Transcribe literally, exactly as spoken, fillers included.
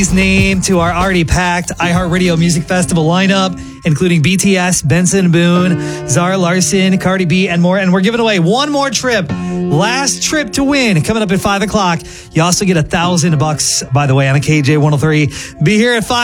Name to our already packed iHeartRadio Music Festival lineup, including B T S, Benson Boone, Zara Larsson, Cardi B, and more. And we're giving away one more trip. Last trip to win coming up at five o'clock. You also get a thousand bucks, by the way, on a K J one oh three. Be here at five.